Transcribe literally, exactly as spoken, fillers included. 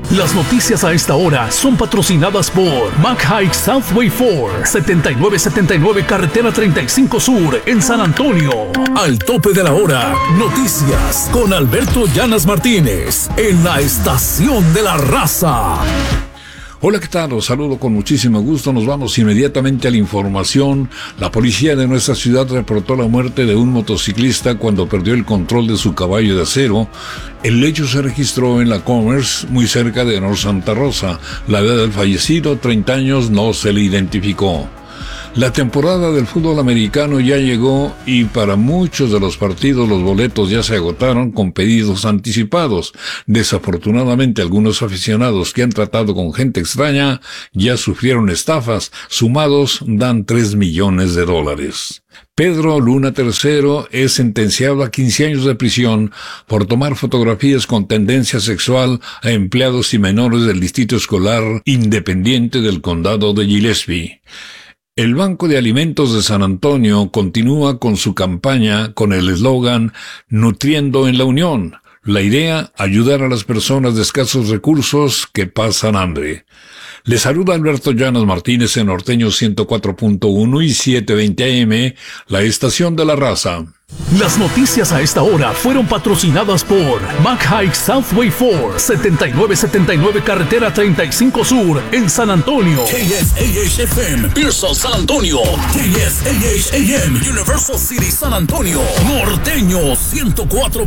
Las noticias a esta hora son patrocinadas por McHike Southway Ford, setenta y nueve setenta y nueve Carretera treinta y cinco Sur, en San Antonio. Al tope de la hora, noticias con Alberto Llanas Martínez, en la Estación de la Raza. Hola, ¿qué tal? Los saludo con muchísimo gusto. Nos vamos inmediatamente a la información. La policía de nuestra ciudad reportó la muerte de un motociclista cuando perdió el control de su caballo de acero. El hecho se registró en la Commerce, muy cerca de North Santa Rosa. La edad del fallecido, treinta años, no se le identificó. La temporada del fútbol americano ya llegó y para muchos de los partidos los boletos ya se agotaron con pedidos anticipados. Desafortunadamente, algunos aficionados que han tratado con gente extraña ya sufrieron estafas. Sumados dan tres millones de dólares. Pedro Luna tercero es sentenciado a quince años de prisión por tomar fotografías con tendencia sexual a empleados y menores del Distrito Escolar Independiente del Condado de Gillespie. El Banco de Alimentos de San Antonio continúa con su campaña con el eslogan Nutriendo en la Unión. La idea, ayudar a las personas de escasos recursos que pasan hambre. Les saluda Alberto Llanas Martínez en Norteño ciento cuatro punto uno y setecientos veinte A M, la Estación de la Raza. Las noticias a esta hora fueron patrocinadas por McHike Southway Ford, setenta y nueve setenta y nueve Carretera treinta y cinco Sur, en San Antonio. K S A H F M, Pearsall, San Antonio. K S A H A M, Universal City, San Antonio. Norteño ciento cuatro